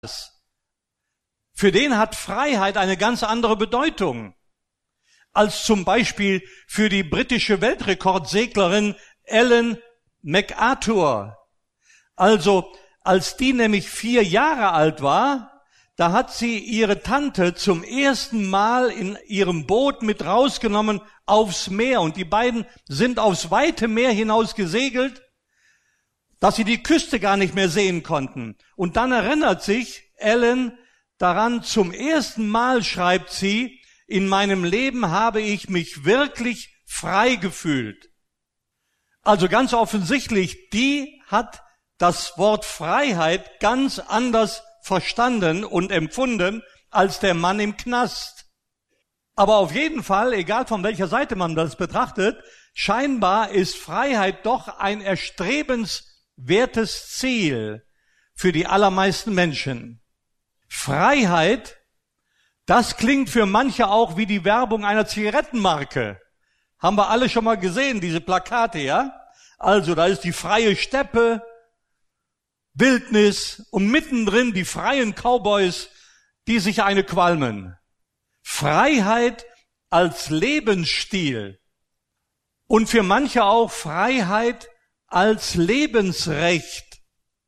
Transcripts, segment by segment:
Für den hat Freiheit eine ganz andere Bedeutung als zum Beispiel für die britische Weltrekordseglerin Ellen MacArthur. Also, als die nämlich 4 Jahre alt war, da hat sie ihre Tante zum ersten Mal in ihrem Boot mit rausgenommen aufs Meer. Und die beiden sind aufs weite Meer hinaus gesegelt, dass sie die Küste gar nicht mehr sehen konnten. Und dann erinnert sich Ellen daran, zum ersten Mal schreibt sie, in meinem Leben habe ich mich wirklich frei gefühlt. Also ganz offensichtlich, die hat das Wort Freiheit ganz anders verstanden und empfunden als der Mann im Knast. Aber auf jeden Fall, egal von welcher Seite man das betrachtet, scheinbar ist Freiheit doch ein erstrebenswertes Ziel für die allermeisten Menschen. Freiheit, das klingt für manche auch wie die Werbung einer Zigarettenmarke. Haben wir alle schon mal gesehen, diese Plakate, ja? Also, da ist die freie Steppe, Wildnis und mittendrin die freien Cowboys, die sich eine qualmen. Freiheit als Lebensstil und für manche auch Freiheit als Lebensrecht.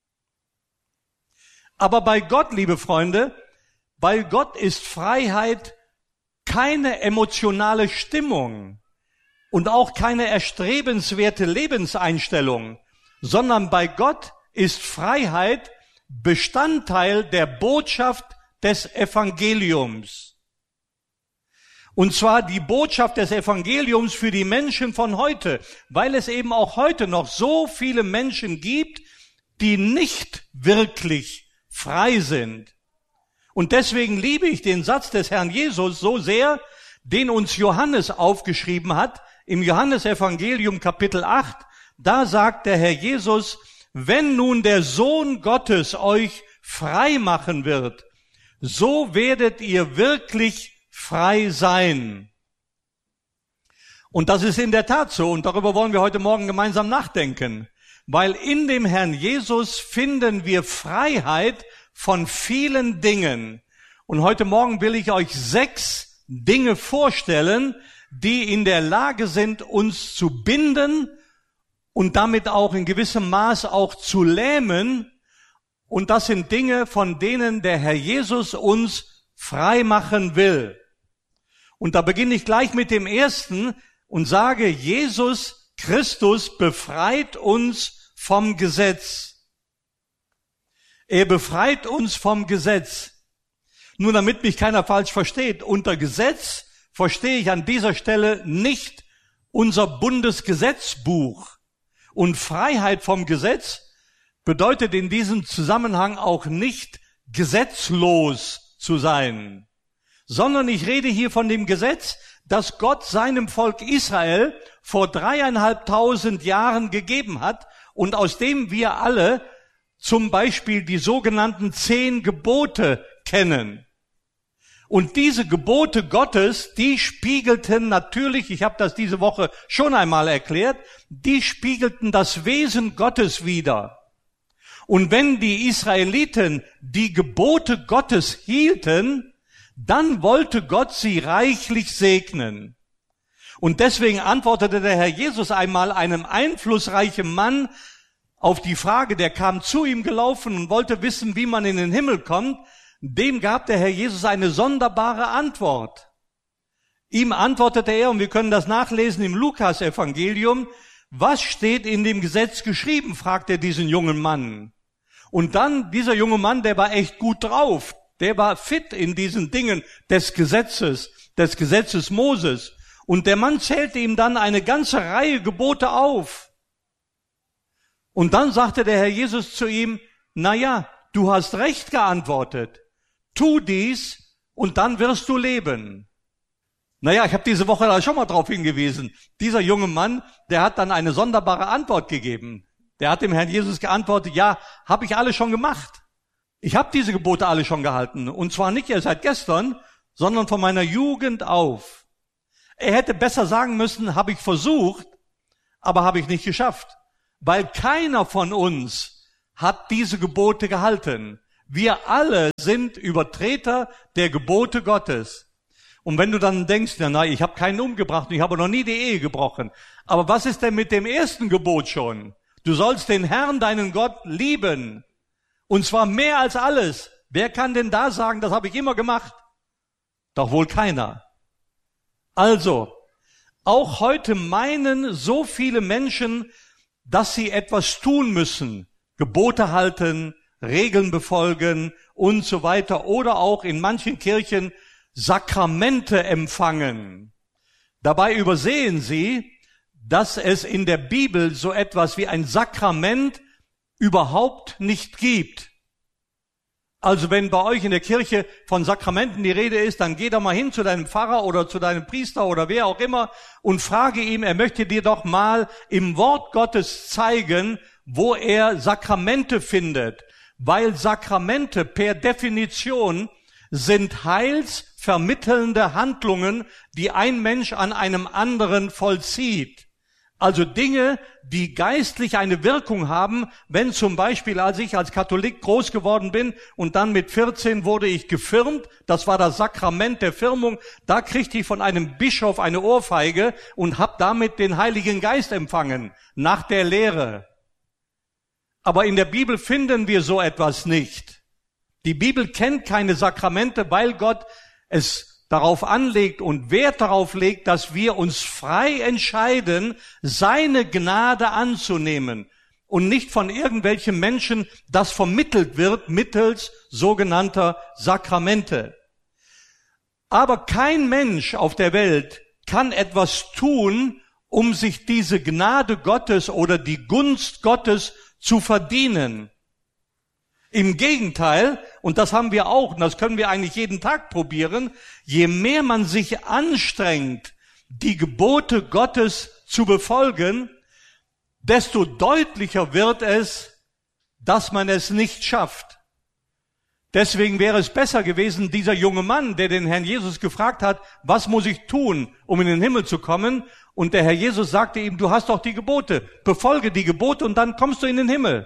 Aber bei Gott, liebe Freunde, bei Gott ist Freiheit keine emotionale Stimmung und auch keine erstrebenswerte Lebenseinstellung, sondern bei Gott ist Freiheit Bestandteil der Botschaft des Evangeliums. Und zwar die Botschaft des Evangeliums für die Menschen von heute, weil es eben auch heute noch so viele Menschen gibt, die nicht wirklich frei sind. Und deswegen liebe ich den Satz des Herrn Jesus so sehr, den uns Johannes aufgeschrieben hat, im Johannesevangelium Kapitel 8. Da sagt der Herr Jesus, wenn nun der Sohn Gottes euch frei machen wird, so werdet ihr wirklich frei sein. Und das ist in der Tat so, und darüber wollen wir heute Morgen gemeinsam nachdenken, weil in dem Herrn Jesus finden wir Freiheit von vielen Dingen. Und heute Morgen will ich euch 6 Dinge vorstellen, die in der Lage sind, uns zu binden und damit auch in gewissem Maß auch zu lähmen. Und das sind Dinge, von denen der Herr Jesus uns frei machen will. Und da beginne ich gleich mit dem ersten und sage, Jesus Christus befreit uns vom Gesetz. Er befreit uns vom Gesetz. Nur damit mich keiner falsch versteht, unter Gesetz verstehe ich an dieser Stelle nicht unser Bundesgesetzbuch. Und Freiheit vom Gesetz bedeutet in diesem Zusammenhang auch nicht gesetzlos zu sein, sondern ich rede hier von dem Gesetz, das Gott seinem Volk Israel vor 3.500 Jahren gegeben hat und aus dem wir alle zum Beispiel die sogenannten 10 Gebote kennen. Und diese Gebote Gottes, die spiegelten natürlich, ich habe das diese Woche schon einmal erklärt, die spiegelten das Wesen Gottes wider. Und wenn die Israeliten die Gebote Gottes hielten, dann wollte Gott sie reichlich segnen. Und deswegen antwortete der Herr Jesus einmal einem einflussreichen Mann auf die Frage, der kam zu ihm gelaufen und wollte wissen, wie man in den Himmel kommt. Dem gab der Herr Jesus eine sonderbare Antwort. Ihm antwortete er, und wir können das nachlesen im Lukas-Evangelium, was steht in dem Gesetz geschrieben, fragt er diesen jungen Mann. Und dann, dieser junge Mann, der war echt gut drauf, der war fit in diesen Dingen des Gesetzes Moses. Und der Mann zählte ihm dann eine ganze Reihe Gebote auf. Und dann sagte der Herr Jesus zu ihm, na ja, du hast recht geantwortet. Tu dies und dann wirst du leben. Naja, ich habe diese Woche da schon mal drauf hingewiesen. Dieser junge Mann, der hat dann eine sonderbare Antwort gegeben. Der hat dem Herrn Jesus geantwortet, ja, habe ich alle schon gemacht. Ich habe diese Gebote alle schon gehalten. Und zwar nicht erst seit gestern, sondern von meiner Jugend auf. Er hätte besser sagen müssen, habe ich versucht, aber habe ich nicht geschafft. Weil keiner von uns hat diese Gebote gehalten. Wir alle sind Übertreter der Gebote Gottes. Und wenn du dann denkst, na, ich habe keinen umgebracht und ich habe noch nie die Ehe gebrochen. Aber was ist denn mit dem ersten Gebot schon? Du sollst den Herrn, deinen Gott, lieben. Und zwar mehr als alles. Wer kann denn da sagen, das habe ich immer gemacht? Doch wohl keiner. Also, auch heute meinen so viele Menschen, dass sie etwas tun müssen. Gebote halten, Regeln befolgen und so weiter. Oder auch in manchen Kirchen Sakramente empfangen. Dabei übersehen sie, dass es in der Bibel so etwas wie ein Sakrament überhaupt nicht gibt. Also wenn bei euch in der Kirche von Sakramenten die Rede ist, dann geh doch mal hin zu deinem Pfarrer oder zu deinem Priester oder wer auch immer und frage ihm, er möchte dir doch mal im Wort Gottes zeigen, wo er Sakramente findet. Weil Sakramente per Definition sind heilsvermittelnde Handlungen, die ein Mensch an einem anderen vollzieht. Also Dinge, die geistlich eine Wirkung haben, wenn zum Beispiel, als ich als Katholik groß geworden bin und dann mit 14 wurde ich gefirmt, das war das Sakrament der Firmung, da kriegte ich von einem Bischof eine Ohrfeige und habe damit den Heiligen Geist empfangen, nach der Lehre. Aber in der Bibel finden wir so etwas nicht. Die Bibel kennt keine Sakramente, weil Gott es darauf anlegt und Wert darauf legt, dass wir uns frei entscheiden, seine Gnade anzunehmen und nicht von irgendwelchen Menschen das vermittelt wird mittels sogenannter Sakramente. Aber kein Mensch auf der Welt kann etwas tun, um sich diese Gnade Gottes oder die Gunst Gottes zu verdienen. Im Gegenteil, und das haben wir auch, und das können wir eigentlich jeden Tag probieren, je mehr man sich anstrengt, die Gebote Gottes zu befolgen, desto deutlicher wird es, dass man es nicht schafft. Deswegen wäre es besser gewesen, dieser junge Mann, der den Herrn Jesus gefragt hat, was muss ich tun, um in den Himmel zu kommen? Und der Herr Jesus sagte ihm, du hast doch die Gebote, befolge die Gebote und dann kommst du in den Himmel.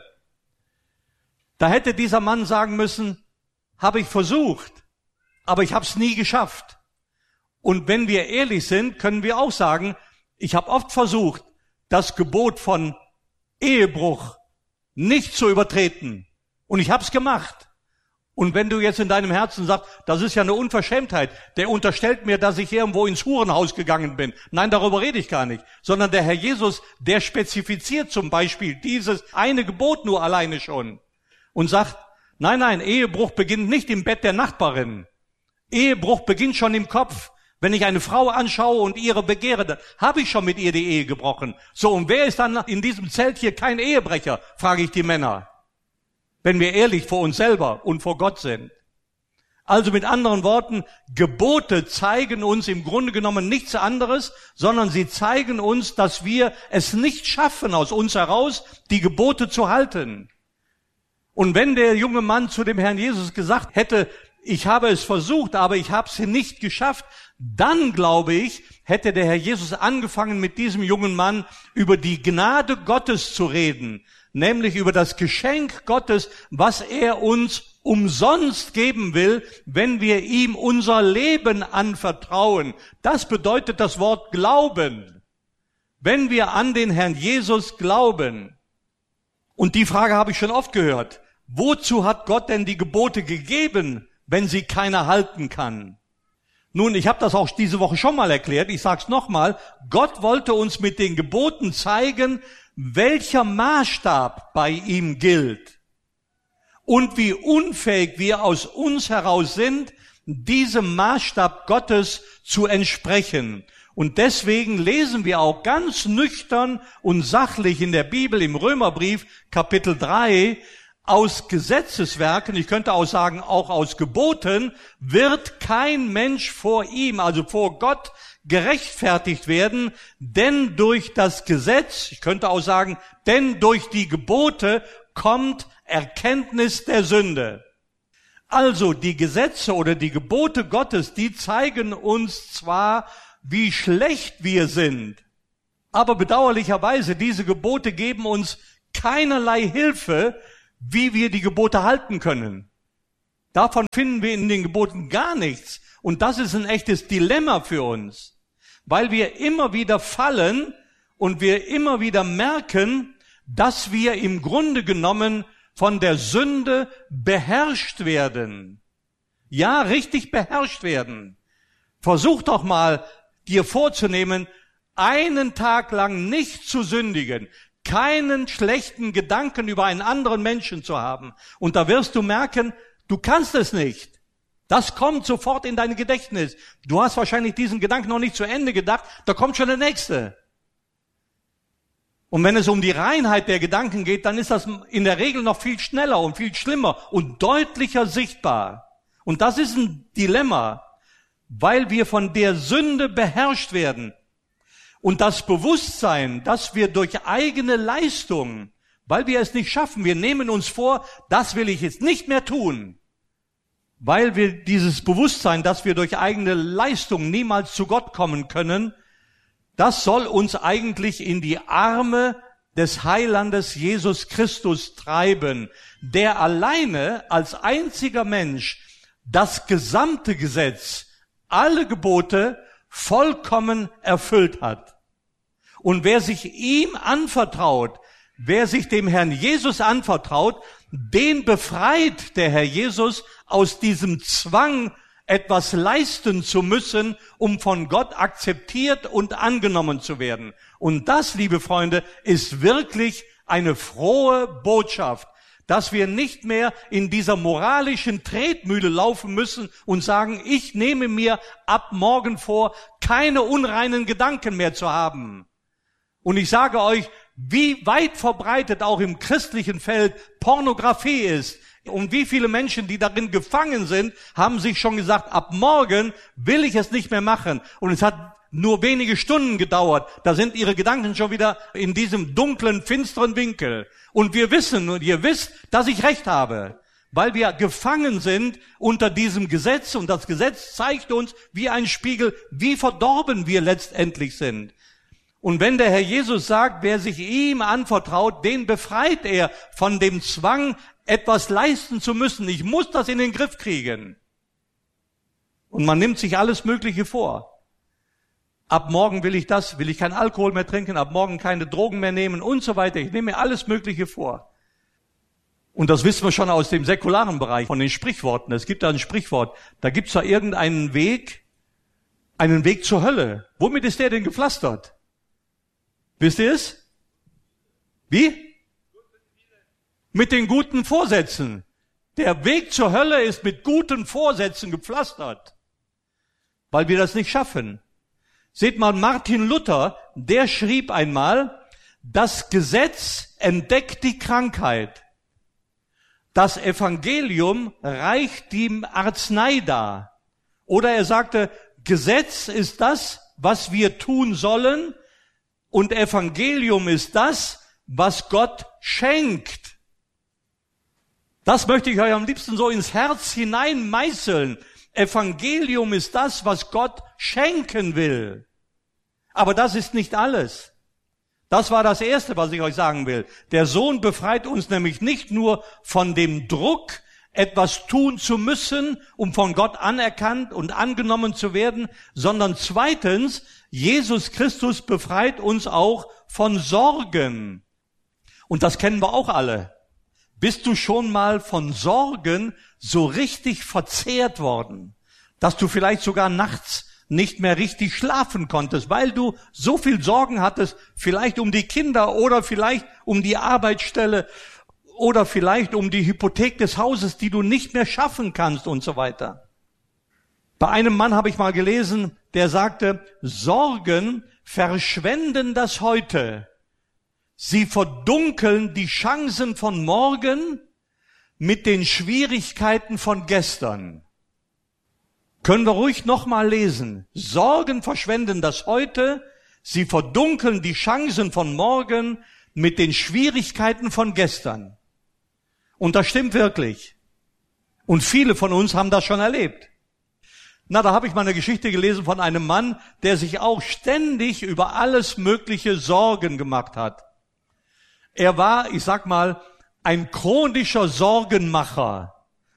Da hätte dieser Mann sagen müssen, habe ich versucht, aber ich habe es nie geschafft. Und wenn wir ehrlich sind, können wir auch sagen, ich habe oft versucht, das Gebot von Ehebruch nicht zu übertreten. Und ich habe es gemacht. Und wenn du jetzt in deinem Herzen sagst, das ist ja eine Unverschämtheit, der unterstellt mir, dass ich irgendwo ins Hurenhaus gegangen bin. Nein, darüber rede ich gar nicht. Sondern der Herr Jesus, der spezifiziert zum Beispiel dieses eine Gebot nur alleine schon. Und sagt, nein, Ehebruch beginnt nicht im Bett der Nachbarin. Ehebruch beginnt schon im Kopf. Wenn ich eine Frau anschaue und ihre begehre, dann habe ich schon mit ihr die Ehe gebrochen. So, und wer ist dann in diesem Zelt hier kein Ehebrecher, frage ich die Männer. Wenn wir ehrlich vor uns selber und vor Gott sind. Also mit anderen Worten, Gebote zeigen uns im Grunde genommen nichts anderes, sondern sie zeigen uns, dass wir es nicht schaffen, aus uns heraus die Gebote zu halten. Und wenn der junge Mann zu dem Herrn Jesus gesagt hätte, ich habe es versucht, aber ich habe es nicht geschafft, dann, glaube ich, hätte der Herr Jesus angefangen, mit diesem jungen Mann über die Gnade Gottes zu reden, nämlich über das Geschenk Gottes, was er uns umsonst geben will, wenn wir ihm unser Leben anvertrauen. Das bedeutet das Wort Glauben, wenn wir an den Herrn Jesus glauben. Und die Frage habe ich schon oft gehört. Wozu hat Gott denn die Gebote gegeben, wenn sie keiner halten kann? Nun, ich habe das auch diese Woche schon mal erklärt, ich sage es nochmal, Gott wollte uns mit den Geboten zeigen, welcher Maßstab bei ihm gilt und wie unfähig wir aus uns heraus sind, diesem Maßstab Gottes zu entsprechen. Und deswegen lesen wir auch ganz nüchtern und sachlich in der Bibel im Römerbrief Kapitel 3, aus Gesetzeswerken, ich könnte auch sagen, auch aus Geboten, wird kein Mensch vor ihm, also vor Gott, gerechtfertigt werden, denn durch das Gesetz, ich könnte auch sagen, denn durch die Gebote kommt Erkenntnis der Sünde. Also die Gesetze oder die Gebote Gottes, die zeigen uns zwar, wie schlecht wir sind, aber bedauerlicherweise, diese Gebote geben uns keinerlei Hilfe, wie wir die Gebote halten können. Davon finden wir in den Geboten gar nichts. Und das ist ein echtes Dilemma für uns, weil wir immer wieder fallen und wir immer wieder merken, dass wir im Grunde genommen von der Sünde beherrscht werden. Ja, richtig beherrscht werden. Versuch doch mal, dir vorzunehmen, einen Tag lang nicht zu sündigen, keinen schlechten Gedanken über einen anderen Menschen zu haben. Und da wirst du merken, du kannst es nicht. Das kommt sofort in dein Gedächtnis. Du hast wahrscheinlich diesen Gedanken noch nicht zu Ende gedacht, da kommt schon der nächste. Und wenn es um die Reinheit der Gedanken geht, dann ist das in der Regel noch viel schneller und viel schlimmer und deutlicher sichtbar. Und das ist ein Dilemma, weil wir von der Sünde beherrscht werden. Und das Bewusstsein, dass wir durch eigene Leistung, weil wir es nicht schaffen, wir nehmen uns vor, das will ich jetzt nicht mehr tun, weil wir dieses Bewusstsein, dass wir durch eigene Leistung niemals zu Gott kommen können, das soll uns eigentlich in die Arme des Heilandes Jesus Christus treiben, der alleine als einziger Mensch das gesamte Gesetz, alle Gebote vollkommen erfüllt hat. Und wer sich ihm anvertraut, wer sich dem Herrn Jesus anvertraut, den befreit der Herr Jesus aus diesem Zwang, etwas leisten zu müssen, um von Gott akzeptiert und angenommen zu werden. Und das, liebe Freunde, ist wirklich eine frohe Botschaft, dass wir nicht mehr in dieser moralischen Tretmühle laufen müssen und sagen, ich nehme mir ab morgen vor, keine unreinen Gedanken mehr zu haben. Und ich sage euch, wie weit verbreitet auch im christlichen Feld Pornografie ist. Und wie viele Menschen, die darin gefangen sind, haben sich schon gesagt, ab morgen will ich es nicht mehr machen. Und es hat nur wenige Stunden gedauert. Da sind ihre Gedanken schon wieder in diesem dunklen, finsteren Winkel. Und wir wissen, und ihr wisst, dass ich recht habe, weil wir gefangen sind unter diesem Gesetz. Und das Gesetz zeigt uns wie ein Spiegel, wie verdorben wir letztendlich sind. Und wenn der Herr Jesus sagt, wer sich ihm anvertraut, den befreit er von dem Zwang, etwas leisten zu müssen. Ich muss das in den Griff kriegen. Und man nimmt sich alles Mögliche vor. Ab morgen will ich das, will ich keinen Alkohol mehr trinken, ab morgen keine Drogen mehr nehmen und so weiter. Ich nehme mir alles Mögliche vor. Und das wissen wir schon aus dem säkularen Bereich, von den Sprichworten. Es gibt da ein Sprichwort, da gibt's da irgendeinen Weg, einen Weg zur Hölle. Womit ist der denn gepflastert? Wisst ihr es? Wie? Mit den guten Vorsätzen. Der Weg zur Hölle ist mit guten Vorsätzen gepflastert, weil wir das nicht schaffen. Seht mal, Martin Luther, der schrieb einmal, das Gesetz entdeckt die Krankheit. Das Evangelium reicht die Arznei dar. Oder er sagte, Gesetz ist das, was wir tun sollen, und Evangelium ist das, was Gott schenkt. Das möchte ich euch am liebsten so ins Herz hinein meißeln. Evangelium ist das, was Gott schenken will. Aber das ist nicht alles. Das war das Erste, was ich euch sagen will. Der Sohn befreit uns nämlich nicht nur von dem Druck, etwas tun zu müssen, um von Gott anerkannt und angenommen zu werden, sondern zweitens, Jesus Christus befreit uns auch von Sorgen. Und das kennen wir auch alle. Bist du schon mal von Sorgen so richtig verzehrt worden, dass du vielleicht sogar nachts nicht mehr richtig schlafen konntest, weil du so viel Sorgen hattest, vielleicht um die Kinder oder vielleicht um die Arbeitsstelle oder vielleicht um die Hypothek des Hauses, die du nicht mehr schaffen kannst und so weiter. Bei einem Mann habe ich mal gelesen, der sagte, Sorgen verschwenden das Heute. Sie verdunkeln die Chancen von morgen mit den Schwierigkeiten von gestern. Können wir ruhig nochmal lesen. Sorgen verschwenden das Heute, sie verdunkeln die Chancen von morgen mit den Schwierigkeiten von gestern. Und das stimmt wirklich. Und viele von uns haben das schon erlebt. Na, da habe ich mal eine Geschichte gelesen von einem Mann, der sich auch ständig über alles Mögliche Sorgen gemacht hat. Er war, ich sag mal, ein chronischer Sorgenmacher.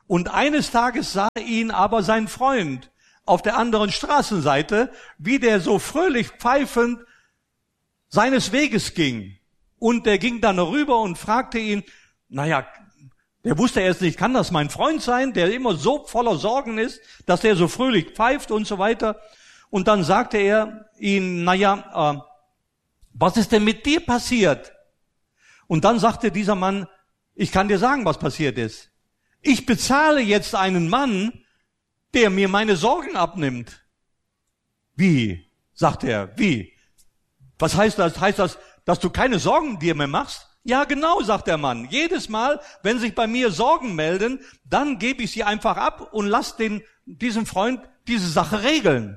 Und eines Tages sah ihn aber sein Freund auf der anderen Straßenseite, wie der so fröhlich pfeifend seines Weges ging. Und der ging dann rüber und fragte ihn, naja, der wusste erst nicht, kann das mein Freund sein, der immer so voller Sorgen ist, dass der so fröhlich pfeift und so weiter. Und dann sagte er ihm, naja, was ist denn mit dir passiert? Und dann sagte dieser Mann, ich kann dir sagen, was passiert ist. Ich bezahle jetzt einen Mann, der mir meine Sorgen abnimmt. Wie? Sagt er, wie? Was heißt das? Heißt das, dass du keine Sorgen dir mehr machst? Ja, genau, sagt der Mann. Jedes Mal, wenn sich bei mir Sorgen melden, dann gebe ich sie einfach ab und lasse diesem Freund diese Sache regeln.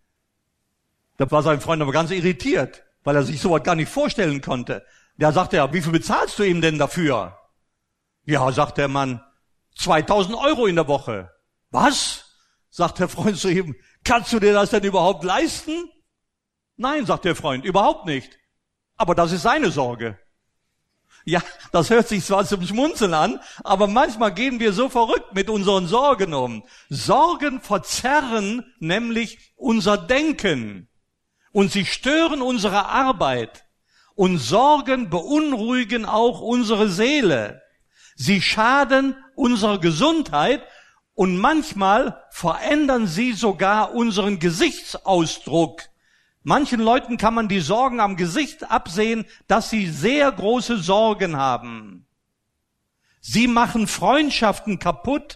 Da war sein Freund aber ganz irritiert, weil er sich sowas gar nicht vorstellen konnte. Da sagte er, wie viel bezahlst du ihm denn dafür? Ja, sagt der Mann, 2000 Euro in der Woche. Was? Sagt der Freund zu ihm, kannst du dir das denn überhaupt leisten? Nein, sagt der Freund, überhaupt nicht. Aber das ist seine Sorge. Ja, das hört sich zwar zum Schmunzeln an, aber manchmal gehen wir so verrückt mit unseren Sorgen um. Sorgen verzerren nämlich unser Denken und sie stören unsere Arbeit. Und Sorgen beunruhigen auch unsere Seele. Sie schaden unserer Gesundheit und manchmal verändern sie sogar unseren Gesichtsausdruck. Manchen Leuten kann man die Sorgen am Gesicht absehen, dass sie sehr große Sorgen haben. Sie machen Freundschaften kaputt.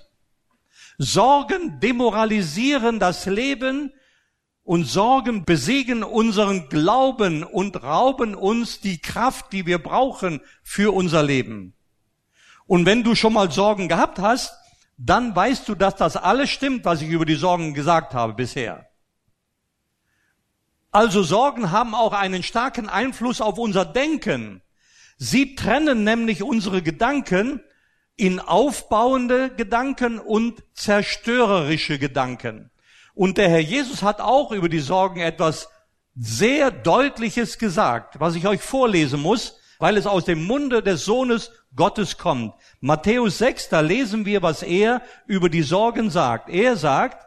Sorgen demoralisieren das Leben und Sorgen besiegen unseren Glauben und rauben uns die Kraft, die wir brauchen für unser Leben. Und wenn du schon mal Sorgen gehabt hast, dann weißt du, dass das alles stimmt, was ich über die Sorgen gesagt habe bisher. Also Sorgen haben auch einen starken Einfluss auf unser Denken. Sie trennen nämlich unsere Gedanken in aufbauende Gedanken und zerstörerische Gedanken. Und der Herr Jesus hat auch über die Sorgen etwas sehr Deutliches gesagt, was ich euch vorlesen muss, weil es aus dem Munde des Sohnes Gottes kommt. Matthäus 6, da lesen wir, was er über die Sorgen sagt. Er sagt,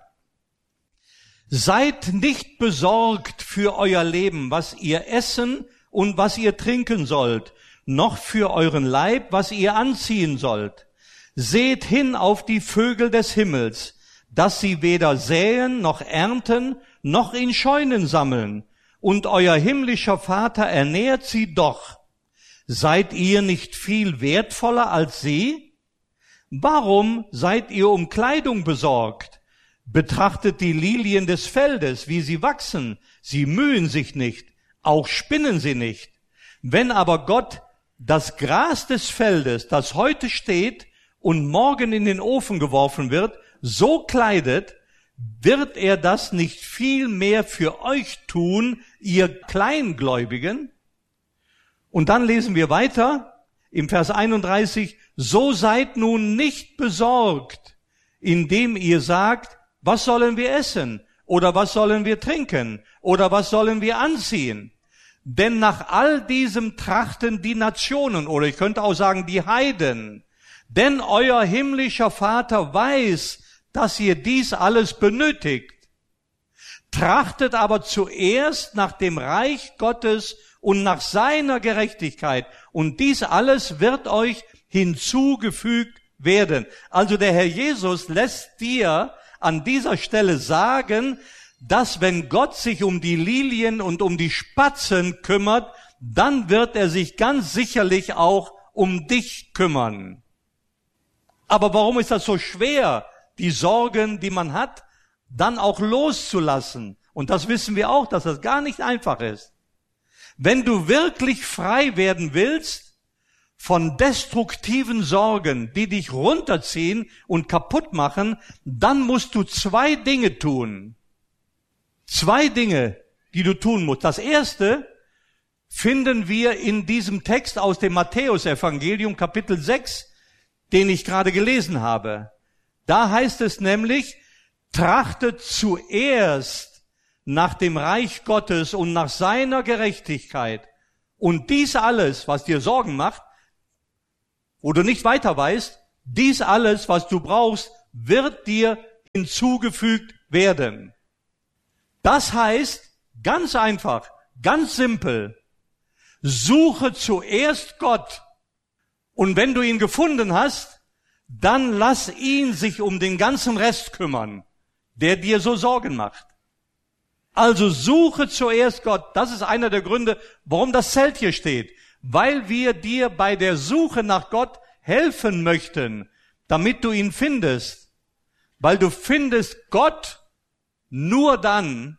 seid nicht besorgt für euer Leben, was ihr essen und was ihr trinken sollt, noch für euren Leib, was ihr anziehen sollt. Seht hin auf die Vögel des Himmels, dass sie weder säen noch ernten, noch in Scheunen sammeln, und euer himmlischer Vater ernährt sie doch. Seid ihr nicht viel wertvoller als sie? Warum seid ihr um Kleidung besorgt? Betrachtet die Lilien des Feldes, wie sie wachsen. Sie mühen sich nicht, auch spinnen sie nicht. Wenn aber Gott das Gras des Feldes, das heute steht und morgen in den Ofen geworfen wird, so kleidet, wird er das nicht viel mehr für euch tun, ihr Kleingläubigen? Und dann lesen wir weiter im Vers 31, so seid nun nicht besorgt, indem ihr sagt, was sollen wir essen? Oder was sollen wir trinken? Oder was sollen wir anziehen? Denn nach all diesem trachten die Nationen, oder ich könnte auch sagen die Heiden. Denn euer himmlischer Vater weiß, dass ihr dies alles benötigt. Trachtet aber zuerst nach dem Reich Gottes und nach seiner Gerechtigkeit. Und dies alles wird euch hinzugefügt werden. Also der Herr Jesus lässt dir an dieser Stelle sagen, dass wenn Gott sich um die Lilien und um die Spatzen kümmert, dann wird er sich ganz sicherlich auch um dich kümmern. Aber warum ist das so schwer, die Sorgen, die man hat, dann auch loszulassen? Und das wissen wir auch, dass das gar nicht einfach ist. Wenn du wirklich frei werden willst von destruktiven Sorgen, die dich runterziehen und kaputt machen, dann musst du 2 Dinge tun. 2 Dinge, die du tun musst. Das erste finden wir in diesem Text aus dem Matthäus-Evangelium, Kapitel 6, den ich gerade gelesen habe. Da heißt es nämlich, trachtet zuerst nach dem Reich Gottes und nach seiner Gerechtigkeit. Und dies alles, was dir Sorgen macht, wo du nicht weiter weißt, dies alles, was du brauchst, wird dir hinzugefügt werden. Das heißt, ganz einfach, ganz simpel, suche zuerst Gott. Und wenn du ihn gefunden hast, dann lass ihn sich um den ganzen Rest kümmern, der dir so Sorgen macht. Also suche zuerst Gott. Das ist einer der Gründe, warum das Zelt hier steht. Weil wir dir bei der Suche nach Gott helfen möchten, damit du ihn findest. Weil du findest Gott nur dann,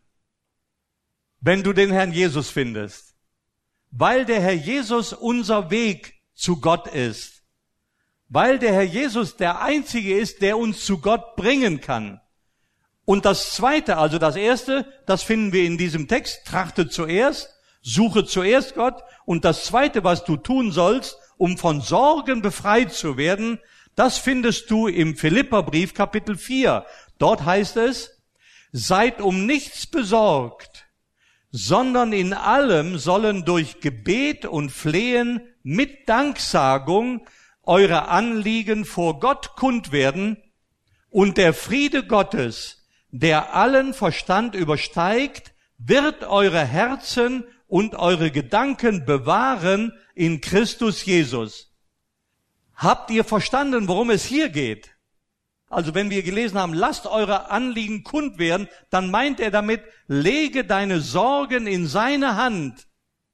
wenn du den Herrn Jesus findest. Weil der Herr Jesus unser Weg zu Gott ist. Weil der Herr Jesus der Einzige ist, der uns zu Gott bringen kann. Und das Zweite, also das Erste, das finden wir in diesem Text, trachte zuerst, suche zuerst Gott. Und das Zweite, was du tun sollst, um von Sorgen befreit zu werden, das findest du im Philipperbrief Kapitel 4. Dort heißt es, seid um nichts besorgt, sondern in allem sollen durch Gebet und Flehen mit Danksagung eure Anliegen vor Gott kund werden, und der Friede Gottes, der allen Verstand übersteigt, wird eure Herzen und eure Gedanken bewahren in Christus Jesus. Habt ihr verstanden, worum es hier geht? Also wenn wir gelesen haben, lasst eure Anliegen kund werden, dann meint er damit, lege deine Sorgen in seine Hand.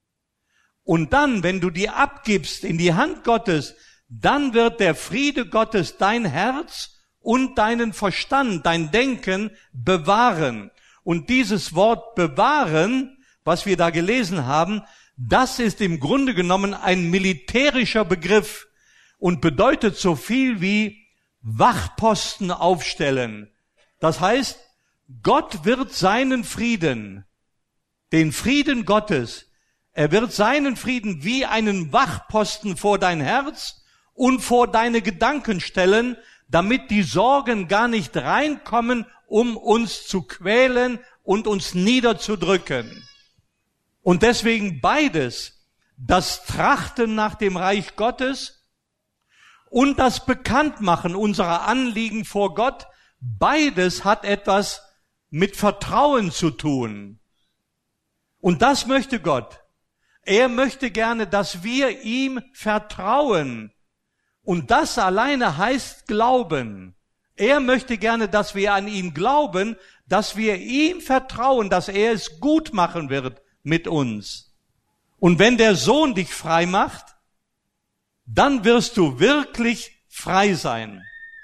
Und dann, wenn du die abgibst in die Hand Gottes, dann wird der Friede Gottes dein Herz und deinen Verstand, dein Denken bewahren. Und dieses Wort bewahren, was wir da gelesen haben, das ist im Grunde genommen ein militärischer Begriff und bedeutet so viel wie Wachposten aufstellen. Das heißt, Gott wird seinen Frieden, den Frieden Gottes, er wird seinen Frieden wie einen Wachposten vor dein Herz und vor deine Gedanken stellen, damit die Sorgen gar nicht reinkommen, um uns zu quälen und uns niederzudrücken. Und deswegen beides, das Trachten nach dem Reich Gottes und das Bekanntmachen unserer Anliegen vor Gott, beides hat etwas mit Vertrauen zu tun. Und das möchte Gott. Er möchte gerne, dass wir ihm vertrauen. Und das alleine heißt Glauben. Er möchte gerne, dass wir an ihn glauben, dass wir ihm vertrauen, dass er es gut machen wird mit uns. Und wenn der Sohn dich frei macht, dann wirst du wirklich frei sein.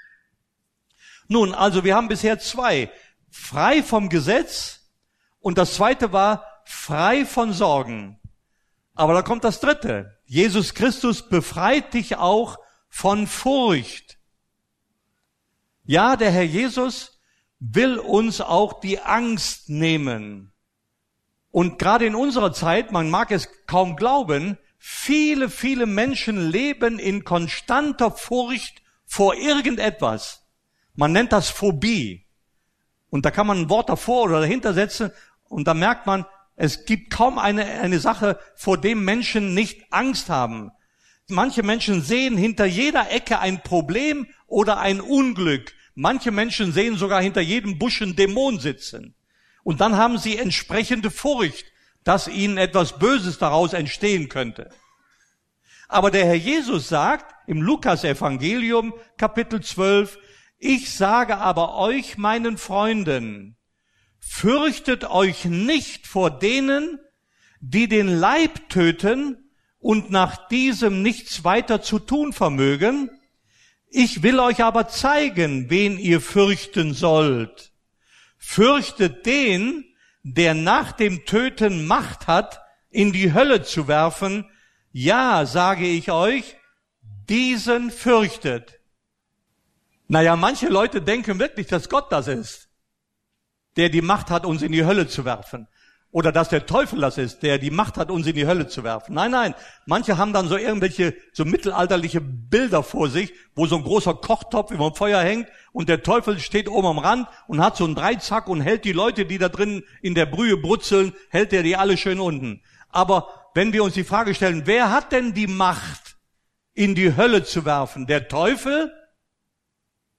Nun, also wir haben bisher zwei. Frei vom Gesetz und das zweite war frei von Sorgen. Aber da kommt das dritte. Jesus Christus befreit dich auch von Furcht. Ja, der Herr Jesus will uns auch die Angst nehmen. Und gerade in unserer Zeit, man mag es kaum glauben, viele, viele Menschen leben in konstanter Furcht vor irgendetwas. Man nennt das Phobie. Und da kann man ein Wort davor oder dahinter setzen und da merkt man, es gibt kaum eine Sache, vor dem Menschen nicht Angst haben. Manche Menschen sehen hinter jeder Ecke ein Problem oder ein Unglück. Manche Menschen sehen sogar hinter jedem Busch einen Dämon sitzen. Und dann haben sie entsprechende Furcht, dass ihnen etwas Böses daraus entstehen könnte. Aber der Herr Jesus sagt im Lukas-Evangelium, Kapitel 12, ich sage aber euch, meinen Freunden, fürchtet euch nicht vor denen, die den Leib töten und nach diesem nichts weiter zu tun vermögen. Ich will euch aber zeigen, wen ihr fürchten sollt. Fürchtet den, der nach dem Töten Macht hat, in die Hölle zu werfen. Ja, sage ich euch, diesen fürchtet. Naja, manche Leute denken wirklich, dass Gott das ist, der die Macht hat, uns in die Hölle zu werfen. Oder dass der Teufel das ist, der die Macht hat, uns in die Hölle zu werfen. Nein, nein. Manche haben dann so irgendwelche, so mittelalterliche Bilder vor sich, wo so ein großer Kochtopf über dem Feuer hängt und der Teufel steht oben am Rand und hat so einen Dreizack und hält die Leute, die da drin in der Brühe brutzeln, hält er die alle schön unten. Aber wenn wir uns die Frage stellen, wer hat denn die Macht, in die Hölle zu werfen? Der Teufel?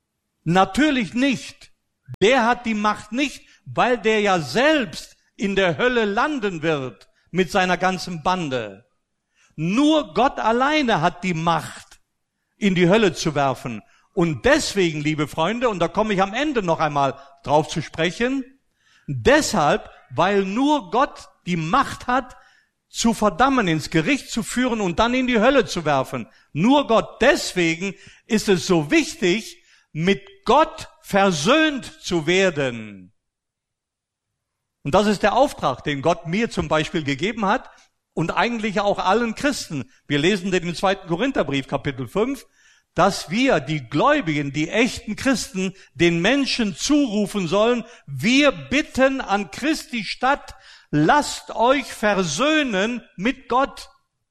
Natürlich nicht. Der hat die Macht nicht, weil der ja selbst in der Hölle landen wird mit seiner ganzen Bande. Nur Gott alleine hat die Macht, in die Hölle zu werfen. Und deswegen, liebe Freunde, und da komme ich am Ende noch einmal drauf zu sprechen, deshalb, weil nur Gott die Macht hat, zu verdammen, ins Gericht zu führen und dann in die Hölle zu werfen. Nur Gott. Deswegen ist es so wichtig, mit Gott versöhnt zu werden. Und das ist der Auftrag, den Gott mir zum Beispiel gegeben hat und eigentlich auch allen Christen. Wir lesen den im 2. Korintherbrief, Kapitel 5, dass wir, die Gläubigen, die echten Christen, den Menschen zurufen sollen, wir bitten an Christi statt, lasst euch versöhnen mit Gott,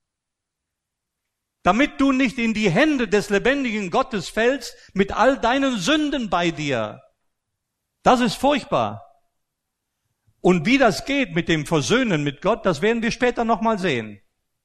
damit du nicht in die Hände des lebendigen Gottes fällst mit all deinen Sünden bei dir. Das ist furchtbar. Und wie das geht mit dem Versöhnen mit Gott, das werden wir später nochmal sehen.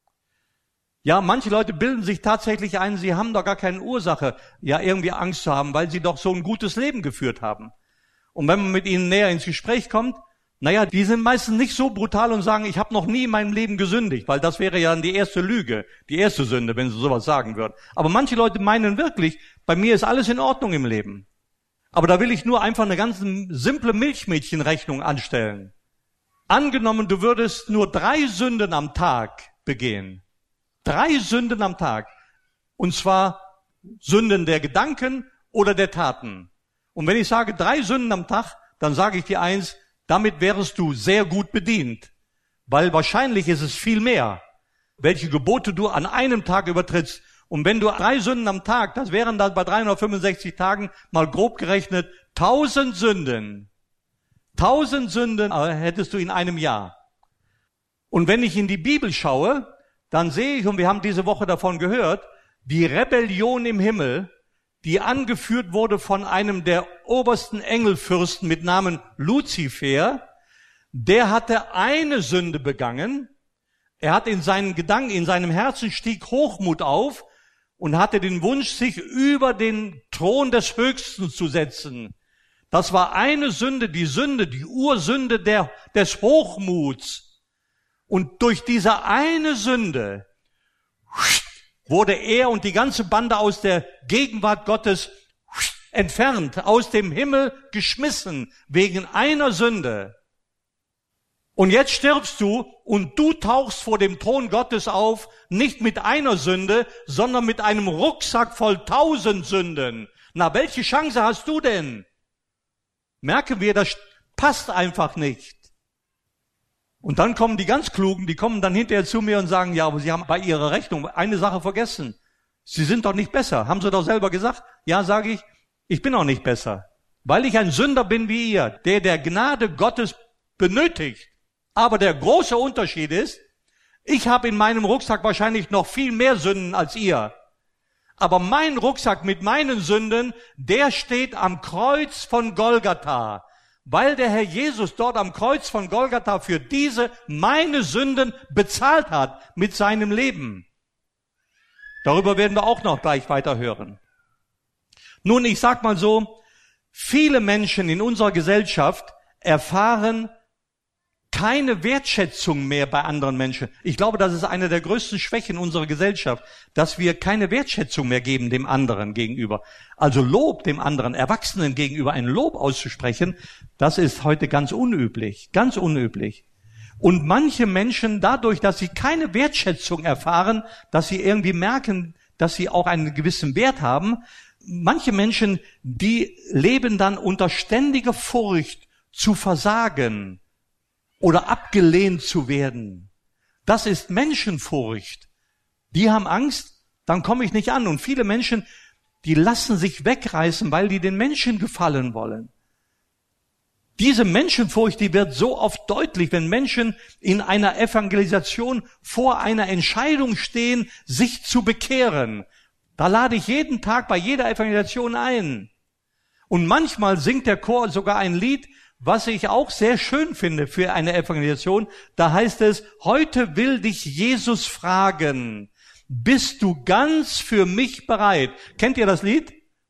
Ja, manche Leute bilden sich tatsächlich ein, sie haben doch gar keine Ursache, ja irgendwie Angst zu haben, weil sie doch so ein gutes Leben geführt haben. Und wenn man mit ihnen näher ins Gespräch kommt, naja, die sind meistens nicht so brutal und sagen, ich habe noch nie in meinem Leben gesündigt, weil das wäre ja die erste Lüge, die erste Sünde, wenn sie sowas sagen würden. Aber manche Leute meinen wirklich, bei mir ist alles in Ordnung im Leben. Aber da will ich nur einfach eine ganz simple Milchmädchenrechnung anstellen. Angenommen, du würdest nur 3 Sünden am Tag begehen. 3 Sünden am Tag. Und zwar Sünden der Gedanken oder der Taten. Und wenn ich sage 3 Sünden am Tag, dann sage ich dir eins, damit wärest du sehr gut bedient. Weil wahrscheinlich ist es viel mehr, welche Gebote du an einem Tag übertrittst. Und wenn du 3 Sünden am Tag, das wären dann bei 365 Tagen mal grob gerechnet 1000 Sünden. 1000 Sünden hättest du in einem Jahr. Und wenn ich in die Bibel schaue, dann sehe ich, und wir haben diese Woche davon gehört, die Rebellion im Himmel, die angeführt wurde von einem der obersten Engelfürsten mit Namen Luzifer, der hatte eine Sünde begangen. Er hat in seinen Gedanken, in seinem Herzen stieg Hochmut auf und hatte den Wunsch, sich über den Thron des Höchsten zu setzen. Das war eine Sünde, die Ursünde des Hochmuts. Und durch diese eine Sünde wurde er und die ganze Bande aus der Gegenwart Gottes entfernt, aus dem Himmel geschmissen, wegen einer Sünde. Und jetzt stirbst du und du tauchst vor dem Thron Gottes auf, nicht mit einer Sünde, sondern mit einem Rucksack voll 1000 Sünden. Na, welche Chance hast du denn? Merken wir, das passt einfach nicht. Und dann kommen die ganz Klugen, die kommen dann hinterher zu mir und sagen, ja, aber Sie haben bei Ihrer Rechnung eine Sache vergessen. Sie sind doch nicht besser. Haben Sie doch selber gesagt? Ja, sage ich, ich bin auch nicht besser. Weil ich ein Sünder bin wie ihr, der Gnade Gottes benötigt. Aber der große Unterschied ist, ich habe in meinem Rucksack wahrscheinlich noch viel mehr Sünden als ihr. Aber mein Rucksack mit meinen Sünden, der steht am Kreuz von Golgatha. Weil der Herr Jesus dort am Kreuz von Golgatha für diese, meine Sünden bezahlt hat mit seinem Leben. Darüber werden wir auch noch gleich weiter hören. Nun, ich sag mal so, viele Menschen in unserer Gesellschaft erfahren keine Wertschätzung mehr bei anderen Menschen. Ich glaube, das ist eine der größten Schwächen unserer Gesellschaft, dass wir keine Wertschätzung mehr geben dem anderen gegenüber. Also Lob dem anderen, Erwachsenen gegenüber ein Lob auszusprechen, das ist heute ganz unüblich, ganz unüblich. Und manche Menschen dadurch, dass sie keine Wertschätzung erfahren, dass sie irgendwie merken, dass sie auch einen gewissen Wert haben, manche Menschen, die leben dann unter ständiger Furcht zu versagen oder abgelehnt zu werden. Das ist Menschenfurcht. Die haben Angst, dann komme ich nicht an. Und viele Menschen, die lassen sich wegreißen, weil die den Menschen gefallen wollen. Diese Menschenfurcht, die wird so oft deutlich, wenn Menschen in einer Evangelisation vor einer Entscheidung stehen, sich zu bekehren. Da lade ich jeden Tag bei jeder Evangelisation ein. Und manchmal singt der Chor sogar ein Lied, was ich auch sehr schön finde für eine Evangelisation. Da heißt es, heute will dich Jesus fragen, bist du ganz für mich bereit? Kennt ihr das Lied?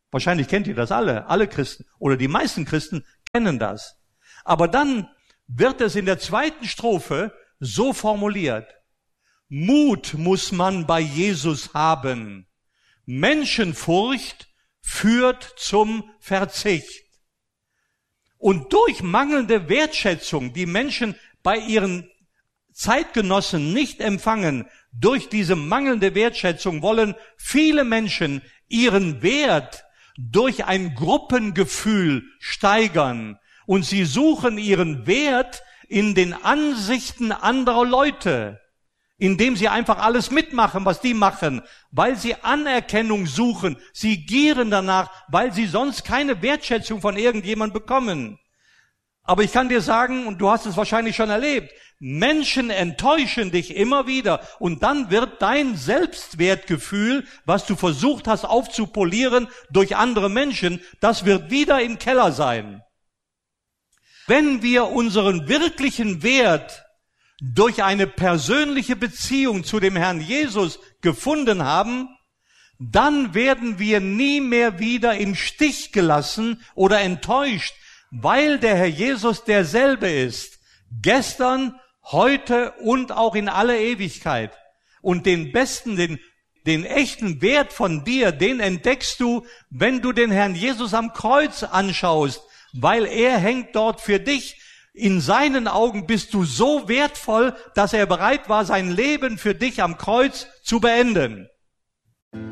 Wahrscheinlich kennt ihr das alle Christen oder die meisten Christen kennen das. Aber dann wird es in der zweiten Strophe so formuliert. Mut muss man bei Jesus haben. Menschenfurcht führt zum Verzicht. Und durch mangelnde Wertschätzung, die Menschen bei ihren Zeitgenossen nicht empfangen, durch diese mangelnde Wertschätzung wollen viele Menschen ihren Wert durch ein Gruppengefühl steigern. Und sie suchen ihren Wert in den Ansichten anderer Leute, indem sie einfach alles mitmachen, was die machen, weil sie Anerkennung suchen. Sie gieren danach, weil sie sonst keine Wertschätzung von irgendjemandem bekommen. Aber ich kann dir sagen, und du hast es wahrscheinlich schon erlebt, Menschen enttäuschen dich immer wieder und dann wird dein Selbstwertgefühl, was du versucht hast aufzupolieren durch andere Menschen, das wird wieder im Keller sein. Wenn wir unseren wirklichen Wert durch eine persönliche Beziehung zu dem Herrn Jesus gefunden haben, dann werden wir nie mehr wieder im Stich gelassen oder enttäuscht, weil der Herr Jesus derselbe ist, gestern, heute und auch in aller Ewigkeit. Und den echten Wert von dir, den entdeckst du, wenn du den Herrn Jesus am Kreuz anschaust, weil er hängt dort für dich. In seinen Augen bist du so wertvoll, dass er bereit war, sein Leben für dich am Kreuz zu beenden.